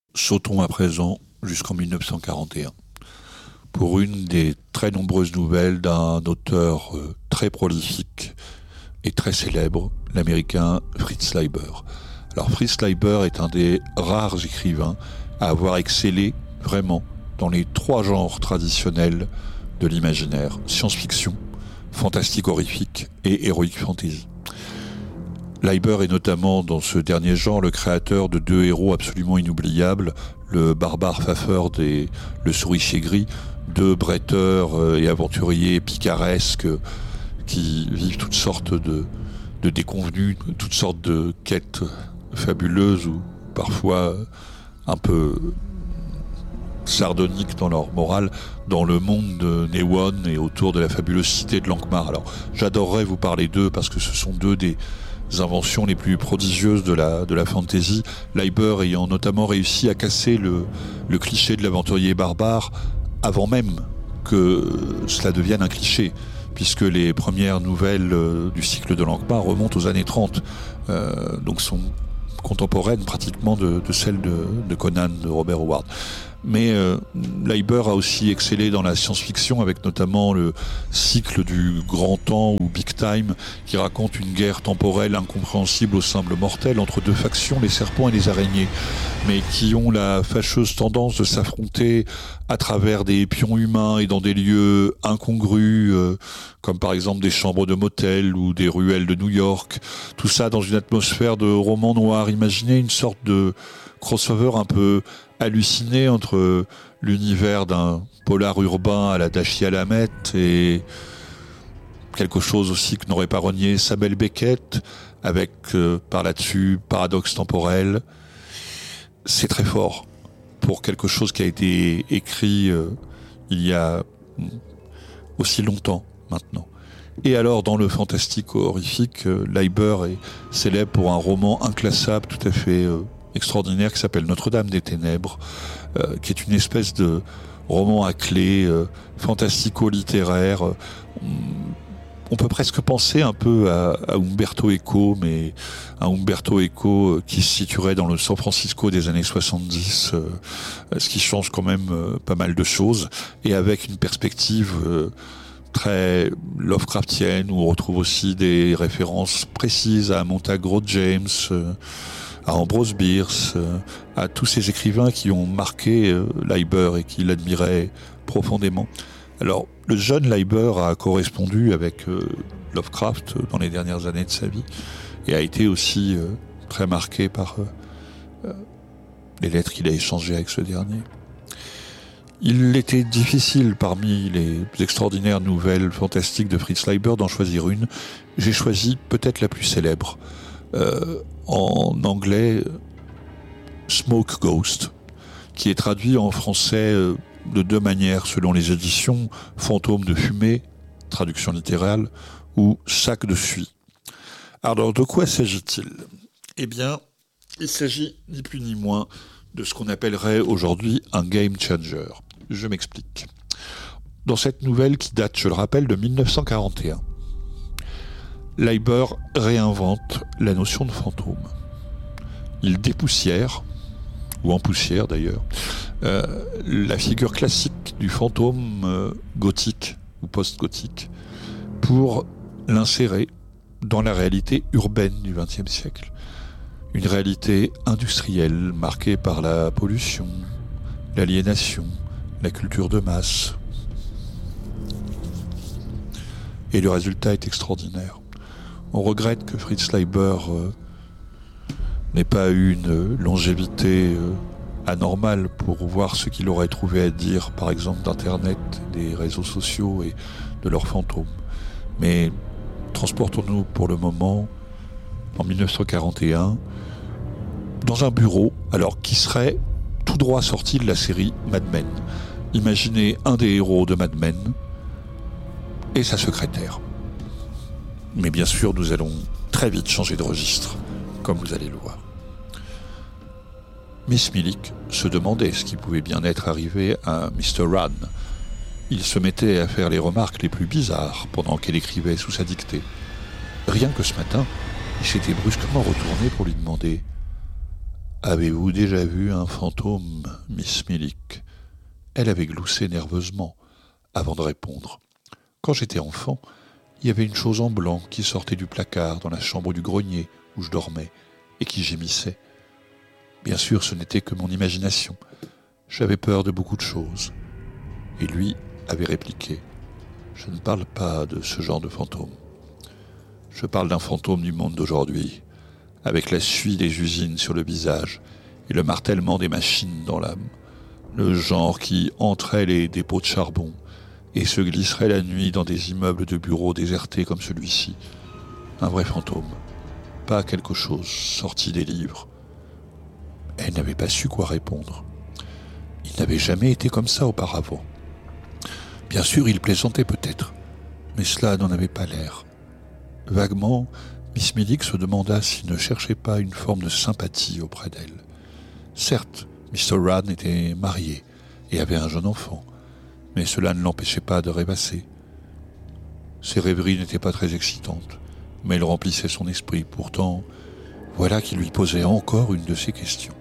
Sautons à présent jusqu'en 1941 pour une des très nombreuses nouvelles d'un auteur très prolifique et très célèbre, l'américain Fritz Leiber. Alors Fritz Leiber est un des rares écrivains à avoir excellé vraiment dans les trois genres traditionnels de l'imaginaire: science-fiction, fantastique horrifique et heroic fantasy. Leiber est notamment dans ce dernier genre le créateur de deux héros absolument inoubliables, le barbare Fafard et le souricier gris, deux bretteurs et aventuriers picaresques qui vivent toutes sortes de déconvenues, toutes sortes de quêtes fabuleuses ou parfois un peu sardoniques dans leur morale dans le monde de Nehwon et autour de la fabuleuse cité de Lankhmar. Alors j'adorerais vous parler d'eux parce que ce sont deux des inventions les plus prodigieuses de la fantasy, Leiber ayant notamment réussi à casser le cliché de l'aventurier barbare avant même que cela devienne un cliché, puisque les premières nouvelles du cycle de Lankhmar remontent aux années 30, donc sont contemporaines pratiquement de celles de Conan, de Robert Howard. Mais Leiber a aussi excellé dans la science-fiction avec notamment le cycle du Grand Temps ou Big Time qui raconte une guerre temporelle incompréhensible au simple mortel entre deux factions, les serpents et les araignées, mais qui ont la fâcheuse tendance de s'affronter à travers des pions humains et dans des lieux incongrus, comme par exemple des chambres de motel ou des ruelles de New York. Tout ça dans une atmosphère de roman noir. Imaginez une sorte de crossover un peu halluciné entre l'univers d'un polar urbain à la Dashiell Hammett et quelque chose aussi que n'aurait pas renié Samuel Beckett avec par là-dessus paradoxe temporel. C'est très fort pour quelque chose qui a été écrit il y a aussi longtemps maintenant. Et alors dans le fantastique horrifique, Leiber est célèbre pour un roman inclassable tout à fait extraordinaire qui s'appelle Notre-Dame des Ténèbres, qui est une espèce de roman à clé, fantastico-littéraire. On peut presque penser un peu à Umberto Eco, mais un Umberto Eco qui se situerait dans le San Francisco des années 70, ce qui change quand même pas mal de choses, et avec une perspective très Lovecraftienne, où on retrouve aussi des références précises à Montague James, à Ambrose Bierce, à tous ces écrivains qui ont marqué Leiber et qui l'admiraient profondément. Alors, le jeune Leiber a correspondu avec Lovecraft dans les dernières années de sa vie et a été aussi très marqué par les lettres qu'il a échangées avec ce dernier. Il était difficile parmi les extraordinaires nouvelles fantastiques de Fritz Leiber d'en choisir une. J'ai choisi peut-être la plus célèbre. En anglais, Smoke Ghost, qui est traduit en français de deux manières selon les éditions: Fantôme de fumée, traduction littérale, ou Sac de suie. Alors de quoi s'agit-il ? Eh bien, il s'agit ni plus ni moins de ce qu'on appellerait aujourd'hui un game changer. Je m'explique. Dans cette nouvelle qui date, je le rappelle, de 1941, Leiber réinvente la notion de fantôme. Il dépoussière, ou empoussière d'ailleurs, la figure classique du fantôme gothique ou post-gothique pour l'insérer dans la réalité urbaine du XXe siècle. Une réalité industrielle marquée par la pollution, l'aliénation, la culture de masse. Et le résultat est extraordinaire. On regrette que Fritz Leiber n'ait pas eu une longévité anormale pour voir ce qu'il aurait trouvé à dire, par exemple, d'Internet, des réseaux sociaux et de leurs fantômes. Mais transportons-nous pour le moment en 1941 dans un bureau, alors qui serait tout droit sorti de la série Mad Men. Imaginez un des héros de Mad Men et sa secrétaire. Mais bien sûr, nous allons très vite changer de registre, comme vous allez le voir. Miss Millick se demandait ce qui pouvait bien être arrivé à Mr. Rann. Il se mettait à faire les remarques les plus bizarres pendant qu'elle écrivait sous sa dictée. Rien que ce matin, il s'était brusquement retourné pour lui demander « Avez-vous déjà vu un fantôme, Miss Millick ?» Elle avait gloussé nerveusement avant de répondre. « Quand j'étais enfant, il y avait une chose en blanc qui sortait du placard dans la chambre du grenier où je dormais et qui gémissait. Bien sûr, ce n'était que mon imagination. J'avais peur de beaucoup de choses. » Et lui avait répliqué « Je ne parle pas de ce genre de fantôme. Je parle d'un fantôme du monde d'aujourd'hui, avec la suie des usines sur le visage et le martèlement des machines dans l'âme. Le genre qui entrait les dépôts de charbon et se glisserait la nuit dans des immeubles de bureaux désertés comme celui-ci. Un vrai fantôme, pas quelque chose sorti des livres. » Elle n'avait pas su quoi répondre. Il n'avait jamais été comme ça auparavant. Bien sûr, il plaisantait peut-être, mais cela n'en avait pas l'air. Vaguement, Miss Millick se demanda s'il ne cherchait pas une forme de sympathie auprès d'elle. Certes, Mr. Rann était marié et avait un jeune enfant, mais cela ne l'empêchait pas de rêvasser. Ses rêveries n'étaient pas très excitantes, mais elles remplissaient son esprit. Pourtant, voilà qu'il lui posait encore une de ces questions.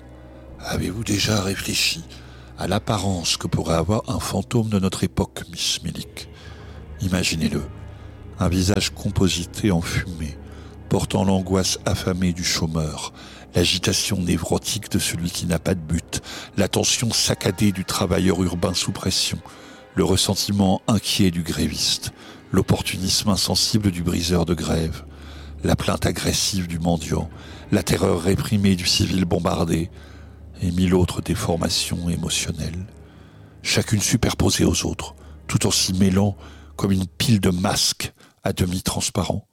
« Avez-vous déjà réfléchi à l'apparence que pourrait avoir un fantôme de notre époque, Miss Millick ? Imaginez-le, un visage composité en fumée, portant l'angoisse affamée du chômeur, l'agitation névrotique de celui qui n'a pas de but, l'attention saccadée du travailleur urbain sous pression, le ressentiment inquiet du gréviste, l'opportunisme insensible du briseur de grève, la plainte agressive du mendiant, la terreur réprimée du civil bombardé, et mille autres déformations émotionnelles, chacune superposée aux autres, tout en s'y mêlant comme une pile de masques à demi transparents.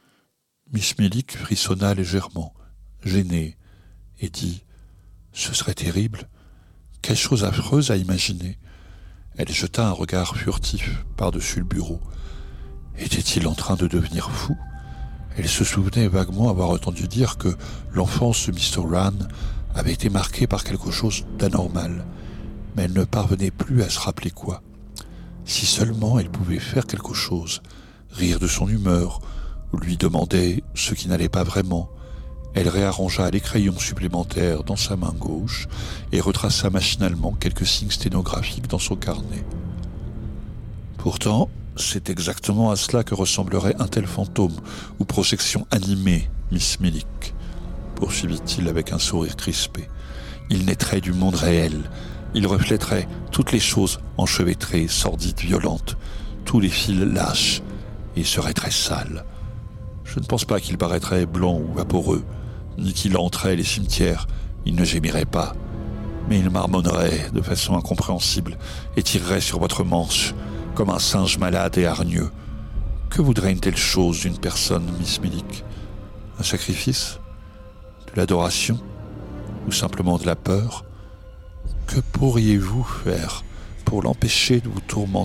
Miss Millick frissonna légèrement, gênée, et dit « Ce serait terrible, quelle chose affreuse à imaginer !» Elle jeta un regard furtif par-dessus le bureau. Était-il en train de devenir fou ? Elle se souvenait vaguement avoir entendu dire que l'enfance de Mr. Rann avait été marquée par quelque chose d'anormal, mais elle ne parvenait plus à se rappeler quoi. Si seulement elle pouvait faire quelque chose, rire de son humeur, ou lui demander ce qui n'allait pas vraiment. Elle réarrangea les crayons supplémentaires dans sa main gauche et retraça machinalement quelques signes sténographiques dans son carnet. Pourtant, c'est exactement à cela que ressemblerait un tel fantôme ou projection animée, Miss Millick, poursuivit-il avec un sourire crispé. Il naîtrait du monde réel. Il reflèterait toutes les choses enchevêtrées, sordides, violentes, tous les fils lâches, et serait très sale. Je ne pense pas qu'il paraîtrait blanc ou vaporeux, ni qu'il hanterait les cimetières. Il ne gémirait pas, mais il marmonnerait de façon incompréhensible et tirerait sur votre manche, comme un singe malade et hargneux. Que voudrait une telle chose d'une personne, Miss Millick ? Un sacrifice ? De l'adoration ? Ou simplement de la peur ? Que pourriez-vous faire pour l'empêcher de vous tourmenter ?